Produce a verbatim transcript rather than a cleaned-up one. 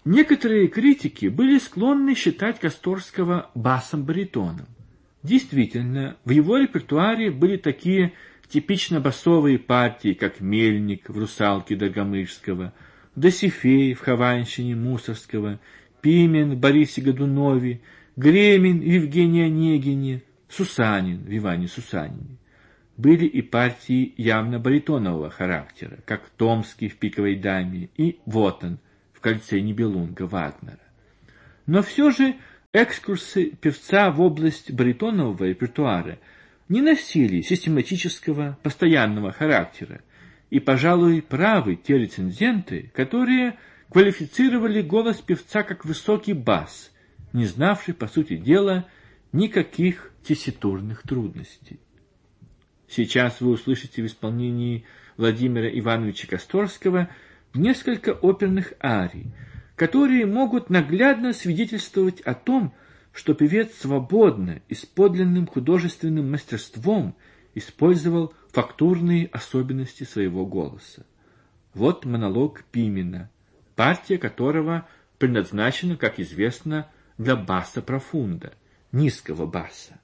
Некоторые критики были склонны считать Косторского басом-баритоном. Действительно, в его репертуаре были такие типично басовые партии, как «Мельник» в «Русалке» Доргомышского, «Досифей» в «Хованщине» Мусорского, «Пимен» в Борисе Годунове, «Гремин» в Евгении Онегине, «Сусанин» в Иване Сусанине. Были и партии явно баритонового характера, как «Томский» в «Пиковой даме» и «Вотан» в «Кольце Нибелунга» Вагнера. Но все же экскурсы певца в область баритонового репертуара не носили систематического, постоянного характера, и, пожалуй, правы те рецензенты, которые квалифицировали голос певца как высокий бас, не знавший, по сути дела, никаких тесситурных трудностей. Сейчас вы услышите в исполнении Владимира Ивановича Косторского несколько оперных арий, которые могут наглядно свидетельствовать о том, что певец свободно и с подлинным художественным мастерством использовал фактурные особенности своего голоса. Вот монолог Пимена, партия которого предназначена, как известно, для баса профунда, низкого баса.